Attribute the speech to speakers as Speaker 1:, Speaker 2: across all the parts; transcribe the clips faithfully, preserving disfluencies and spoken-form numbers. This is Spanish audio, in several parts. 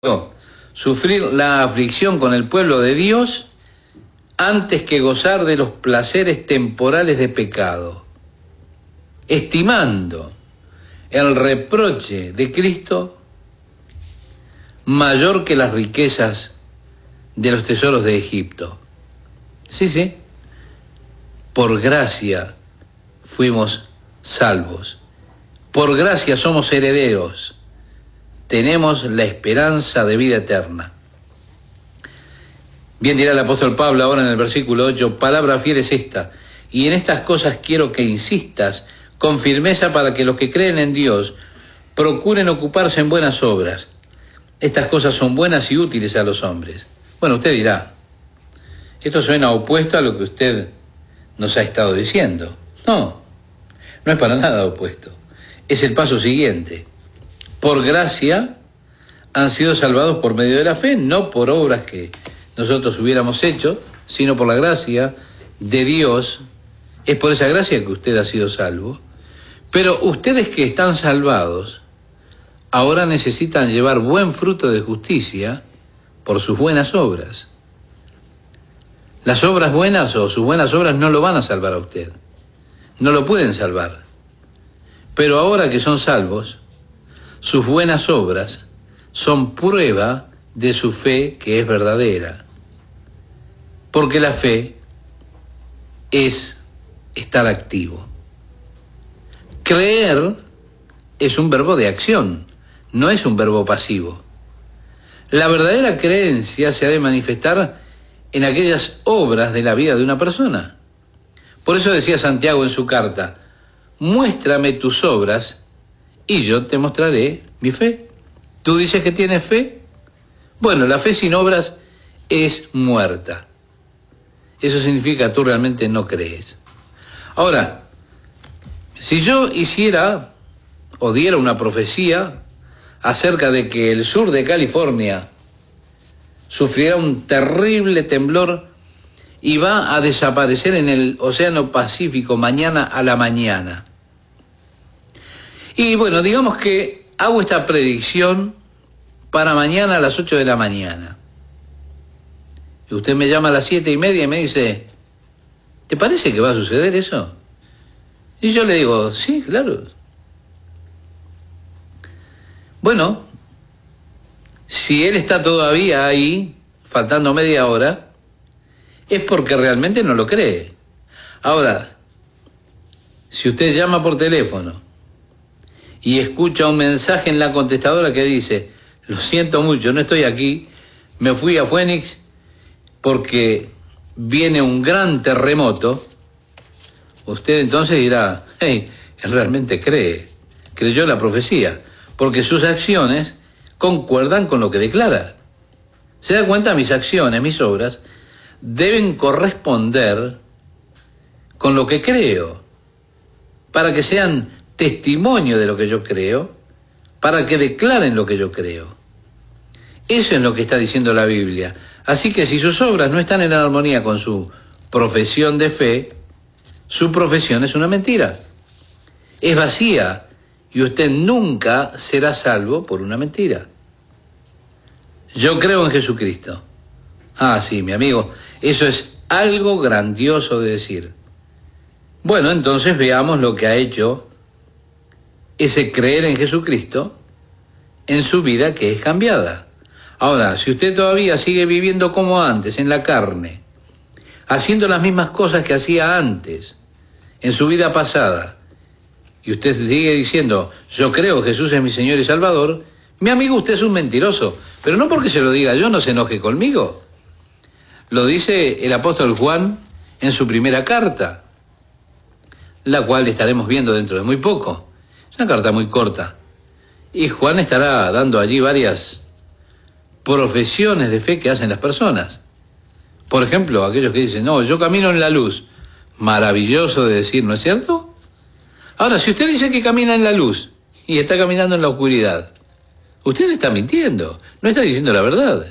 Speaker 1: sufrir la aflicción con el pueblo de Dios antes que gozar de los placeres temporales de pecado, estimando el reproche de Cristo mayor que las riquezas de los tesoros de Egipto. Sí, sí, por gracia fuimos salvos, por gracia somos herederos, tenemos la esperanza de vida eterna. Bien dirá el apóstol Pablo ahora en el versículo ocho, palabra fiel es esta, y en estas cosas quiero que insistas con firmeza para que los que creen en Dios procuren ocuparse en buenas obras. Estas cosas son buenas y útiles a los hombres. Bueno, usted dirá, esto suena opuesto a lo que usted nos ha estado diciendo. No, no es para nada opuesto. Es el paso siguiente. Por gracia han sido salvados por medio de la fe, no por obras que nosotros hubiéramos hecho, sino por la gracia de Dios. Es por esa gracia que usted ha sido salvo. Pero ustedes que están salvados, ahora necesitan llevar buen fruto de justicia por sus buenas obras. Las obras buenas o sus buenas obras no lo van a salvar a usted. No lo pueden salvar. Pero ahora que son salvos, sus buenas obras son prueba de su fe que es verdadera. Porque la fe es estar activo. Creer es un verbo de acción, no es un verbo pasivo. La verdadera creencia se ha de manifestar en aquellas obras de la vida de una persona. Por eso decía Santiago en su carta, muéstrame tus obras y yo te mostraré mi fe. ¿Tú dices que tienes fe? Bueno, la fe sin obras es muerta. Eso significa que tú realmente no crees. Ahora, si yo hiciera o diera una profecía acerca de que el sur de California sufrirá un terrible temblor y va a desaparecer en el Océano Pacífico mañana a la mañana. Y bueno, digamos que hago esta predicción para mañana a las ocho de la mañana. Y usted me llama a las siete y media y me dice, ¿te parece que va a suceder eso? Y yo le digo, sí, claro. Bueno, si él está todavía ahí, faltando media hora, es porque realmente no lo cree. Ahora, si usted llama por teléfono y escucha un mensaje en la contestadora que dice, lo siento mucho, no estoy aquí, me fui a Phoenix porque viene un gran terremoto, usted entonces dirá, hey, él realmente cree, creyó la profecía, porque sus acciones concuerdan con lo que declara. ¿Se da cuenta? Mis acciones, mis obras, deben corresponder con lo que creo, para que sean testimonio de lo que yo creo, para que declaren lo que yo creo. Eso es lo que está diciendo la Biblia. Así que si sus obras no están en armonía con su profesión de fe, su profesión es una mentira. Es vacía y usted nunca será salvo por una mentira. Yo creo en Jesucristo. Ah, sí, mi amigo, eso es algo grandioso de decir. Bueno, entonces veamos lo que ha hecho ese creer en Jesucristo en su vida que es cambiada. Ahora, si usted todavía sigue viviendo como antes, en la carne, haciendo las mismas cosas que hacía antes, en su vida pasada, y usted sigue diciendo, yo creo que Jesús es mi Señor y Salvador, mi amigo, usted es un mentiroso, pero no porque se lo diga yo, no se enoje conmigo. Lo dice el apóstol Juan en su primera carta, la cual estaremos viendo dentro de muy poco. Es una carta muy corta. Y Juan estará dando allí varias profesiones de fe que hacen las personas. Por ejemplo, aquellos que dicen, no, yo camino en la luz. Maravilloso de decir, ¿no es cierto? Ahora, si usted dice que camina en la luz y está caminando en la oscuridad, usted está mintiendo, no está diciendo la verdad.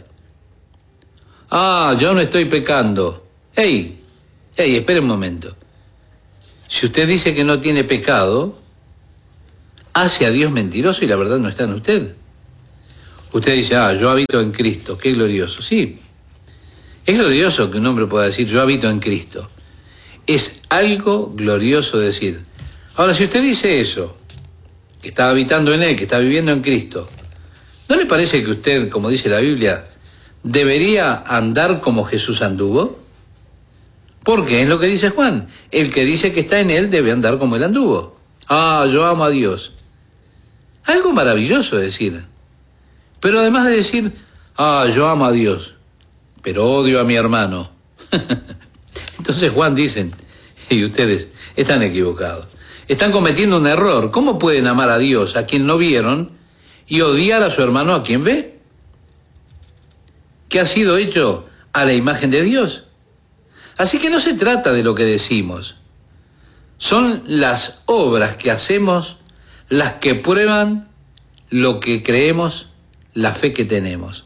Speaker 1: Ah, yo no estoy pecando. Ey, ey, espere un momento. Si usted dice que no tiene pecado, hace a Dios mentiroso y la verdad no está en usted. Usted dice, ah, yo habito en Cristo, qué glorioso. Sí, es glorioso que un hombre pueda decir, yo habito en Cristo. Es algo glorioso decir. Ahora, si usted dice eso, que está habitando en Él, que está viviendo en Cristo, ¿no le parece que usted, como dice la Biblia, debería andar como Jesús anduvo? Porque es lo que dice Juan. El que dice que está en Él debe andar como Él anduvo. Ah, yo amo a Dios. Algo maravilloso decir. Pero además de decir, ah, yo amo a Dios, pero odio a mi hermano. Entonces Juan dicen, y ustedes están equivocados. Están cometiendo un error. ¿Cómo pueden amar a Dios, a quien no vieron, y odiar a su hermano, a quien ve? Que ha sido hecho a la imagen de Dios. Así que no se trata de lo que decimos. Son las obras que hacemos las que prueban lo que creemos, la fe que tenemos.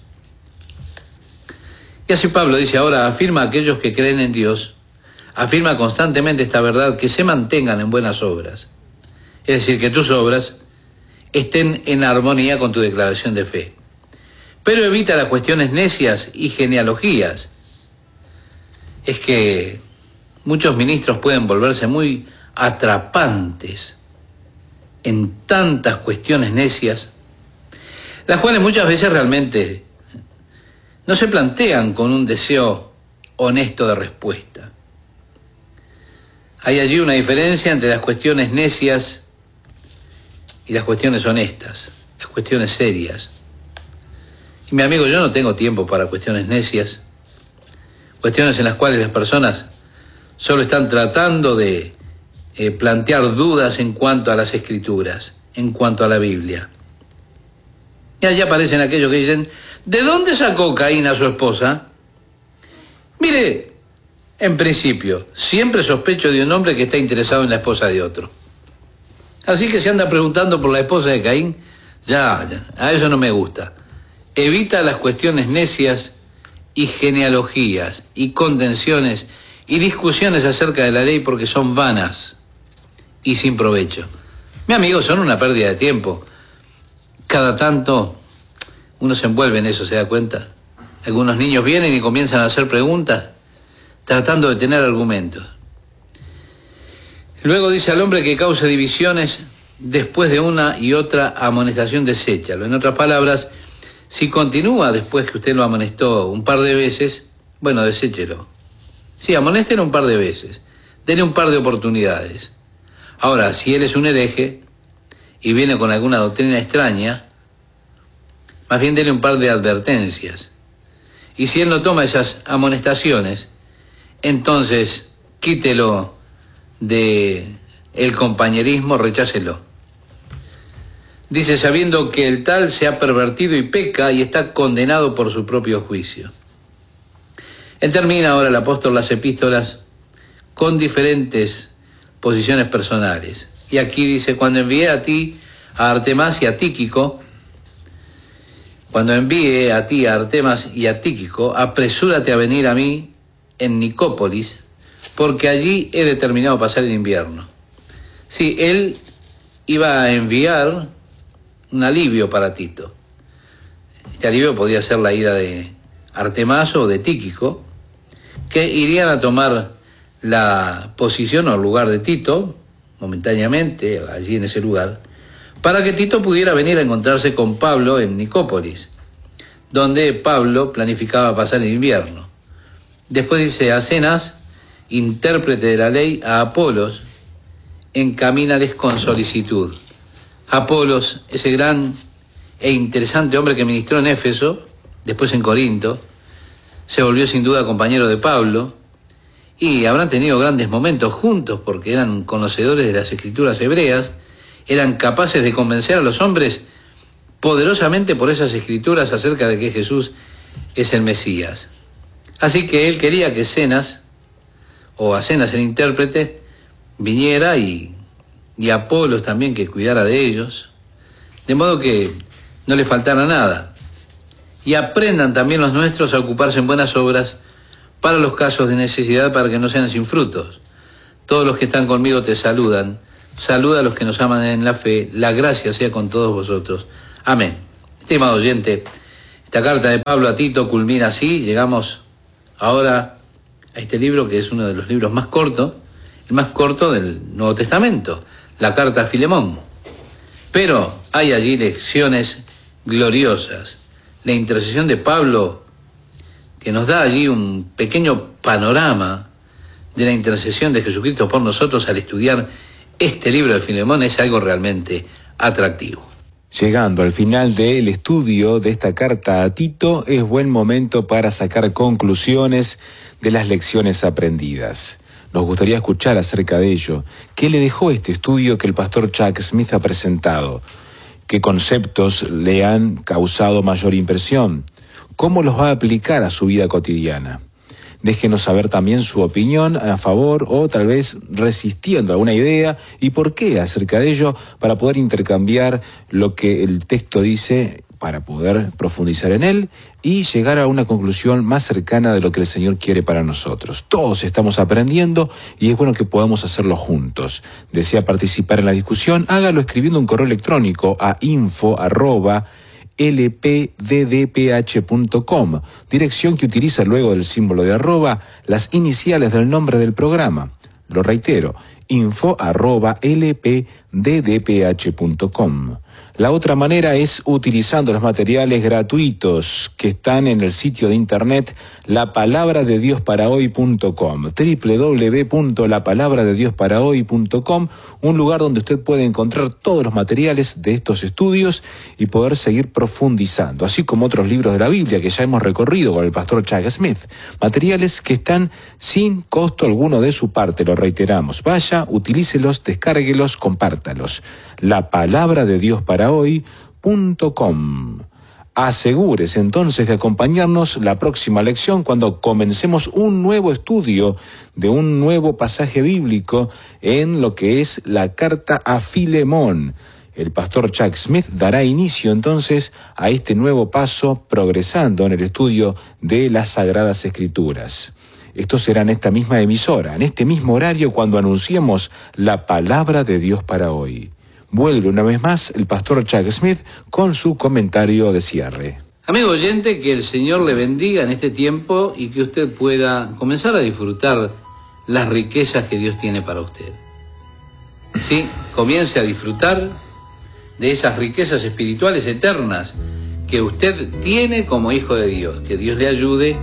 Speaker 1: Y así Pablo dice ahora, afirma a aquellos que creen en Dios, afirma constantemente esta verdad, que se mantengan en buenas obras. Es decir, que tus obras estén en armonía con tu declaración de fe. Pero evita las cuestiones necias y genealogías. Es que muchos ministros pueden volverse muy atrapantes en tantas cuestiones necias, las cuales muchas veces realmente no se plantean con un deseo honesto de respuesta. Hay allí una diferencia entre las cuestiones necias y las cuestiones honestas, las cuestiones serias. Y mi amigo, yo no tengo tiempo para cuestiones necias, cuestiones en las cuales las personas solo están tratando de eh, plantear dudas en cuanto a las Escrituras, en cuanto a la Biblia. Y allí aparecen aquellos que dicen, ¿de dónde sacó Caín a su esposa? Mire, en principio, siempre sospecho de un hombre que está interesado en la esposa de otro. Así que se anda preguntando por la esposa de Caín, ya, ya, a eso no me gusta. Evita las cuestiones necias y genealogías y contenciones y discusiones acerca de la ley porque son vanas y sin provecho. Mi amigo, son una pérdida de tiempo. Cada tanto uno se envuelve en eso, ¿se da cuenta? Algunos niños vienen y comienzan a hacer preguntas tratando de tener argumentos. Luego dice al hombre que cause divisiones después de una y otra amonestación, deséchalo. En otras palabras, si continúa después que usted lo amonestó un par de veces, bueno, deséchelo. Sí, amonéstelo un par de veces. Dele un par de oportunidades. Ahora, si él es un hereje y viene con alguna doctrina extraña, más bien dele un par de advertencias. Y si él no toma esas amonestaciones, entonces quítelo de el compañerismo, rechácelo. Dice, sabiendo que el tal se ha pervertido y peca y está condenado por su propio juicio. Él termina ahora, el apóstol, las epístolas con diferentes posiciones personales. Y aquí dice, cuando envié a ti, a Artemas y a Tíquico, cuando envíe a ti, a Artemas y a Tíquico, apresúrate a venir a mí en Nicópolis, porque allí he determinado pasar el invierno. Sí, él iba a enviar un alivio para Tito. Este alivio podía ser la ida de Artemas o de Tíquico, que irían a tomar la posición o el lugar de Tito, momentáneamente, allí en ese lugar, para que Tito pudiera venir a encontrarse con Pablo en Nicópolis, donde Pablo planificaba pasar el invierno. Después dice, a Zenas, intérprete de la ley, a Apolos, encamínales con solicitud. Apolos, ese gran e interesante hombre que ministró en Éfeso, después en Corinto, se volvió sin duda compañero de Pablo, y habrán tenido grandes momentos juntos porque eran conocedores de las escrituras hebreas, eran capaces de convencer a los hombres poderosamente por esas escrituras acerca de que Jesús es el Mesías. Así que él quería que Zenas, o a Zenas el intérprete, viniera y, y Apolos también que cuidara de ellos, de modo que no le faltara nada. Y aprendan también los nuestros a ocuparse en buenas obras para los casos de necesidad, para que no sean sin frutos. Todos los que están conmigo te saludan. Saluda a los que nos aman en la fe. La gracia sea con todos vosotros. Amén. Estimado oyente, esta carta de Pablo a Tito culmina así. Llegamos ahora a este libro que es uno de los libros más cortos, el más corto del Nuevo Testamento, la carta a Filemón. Pero hay allí lecciones gloriosas. La intercesión de Pablo, que nos da allí un pequeño panorama de la intercesión de Jesucristo por nosotros al estudiar este libro de Filemón, es algo realmente atractivo.
Speaker 2: Llegando al final del estudio de esta carta a Tito, es buen momento para sacar conclusiones de las lecciones aprendidas. Nos gustaría escuchar acerca de ello. ¿Qué le dejó este estudio que el pastor Chuck Smith ha presentado? ¿Qué conceptos le han causado mayor impresión? ¿Cómo los va a aplicar a su vida cotidiana? Déjenos saber también su opinión a favor o tal vez resistiendo a alguna idea y por qué acerca de ello, para poder intercambiar lo que el texto dice, para poder profundizar en él y llegar a una conclusión más cercana de lo que el Señor quiere para nosotros. Todos estamos aprendiendo y es bueno que podamos hacerlo juntos. ¿Desea participar en la discusión? Hágalo escribiendo un correo electrónico a info arroba l p d d p h punto com, dirección que utiliza luego del símbolo de arroba las iniciales del nombre del programa. Lo reitero, info arroba l p d d p h punto com. La otra manera es utilizando los materiales gratuitos que están en el sitio de internet la palabra de dios para hoy punto com, doble u doble u doble u punto la palabra de dios para hoy punto com, un lugar donde usted puede encontrar todos los materiales de estos estudios y poder seguir profundizando, así como otros libros de la Biblia que ya hemos recorrido con el pastor Chuck Smith, materiales que están sin costo alguno de su parte, lo reiteramos. Vaya, utilícelos, descárguelos, compártalos. La palabra de dios para hoy punto com. Asegúrese entonces de acompañarnos la próxima lección cuando comencemos un nuevo estudio de un nuevo pasaje bíblico en lo que es la carta a Filemón. El pastor Chuck Smith dará inicio entonces a este nuevo paso progresando en el estudio de las Sagradas Escrituras. Esto será en esta misma emisora, en este mismo horario cuando anunciemos la palabra de Dios para hoy. Vuelve una vez más el pastor Chuck Smith con su comentario de cierre.
Speaker 1: Amigo oyente, que el Señor le bendiga en este tiempo y que usted pueda comenzar a disfrutar las riquezas que Dios tiene para usted. Sí, comience a disfrutar de esas riquezas espirituales eternas que usted tiene como hijo de Dios. Que Dios le ayude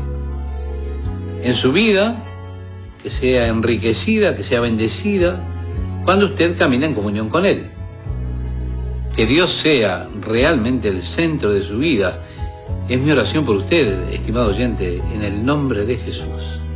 Speaker 1: en su vida, que sea enriquecida, que sea bendecida, cuando usted camina en comunión con Él. Que Dios sea realmente el centro de su vida. Es mi oración por usted, estimado oyente, en el nombre de Jesús.